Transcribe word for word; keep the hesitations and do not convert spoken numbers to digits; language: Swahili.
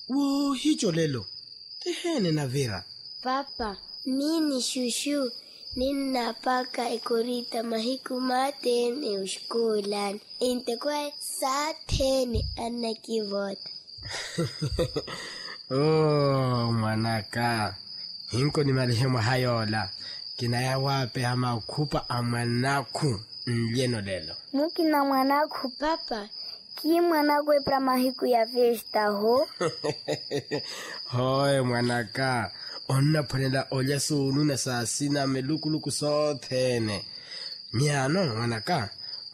Wo hicho lelo. Tehene na Vera. Papa, mini shushu. Ninapaka ikurita mahiku matene ushkulan. Inte kwa satene anakivota. Oh, mwanaka. Hinko ni marehemu hayola. Kinaya wape hama ukupa amanaku mlieno lelo. Mukina mwanaku papa. Ki mwanaku epra mahiku ya festa ho? Hoi mwanaka. Onna panela olya sunu na sasina melukuluku sotene. Miano mwanaka.